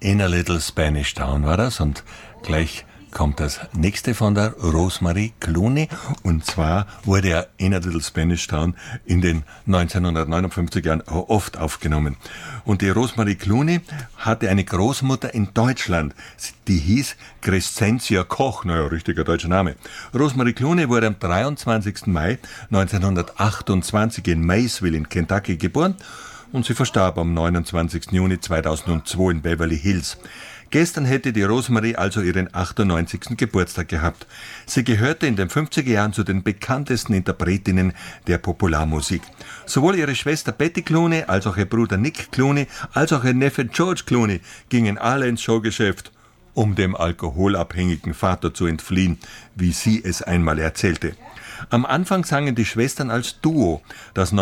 In a Little Spanish Town war das, und gleich kommt das nächste von der Rosemary Clooney, und zwar wurde ja In a Little Spanish Town in den 1959 Jahren oft aufgenommen. Und die Rosemary Clooney hatte eine Großmutter in Deutschland, die hieß Crescentia Koch, naja, richtiger deutscher Name. Rosemary Clooney wurde am 23. Mai 1928 in Maysville in Kentucky geboren, und sie verstarb am 29. Juni 2002 in Beverly Hills. Gestern hätte die Rosemary also ihren 98. Geburtstag gehabt. Sie gehörte in den 50er Jahren zu den bekanntesten Interpretinnen der Popularmusik. Sowohl ihre Schwester Betty Clooney als auch ihr Bruder Nick Clooney als auch ihr Neffe George Clooney gingen alle ins Showgeschäft, um dem alkoholabhängigen Vater zu entfliehen, wie sie es einmal erzählte. Am Anfang sangen die Schwestern als Duo, das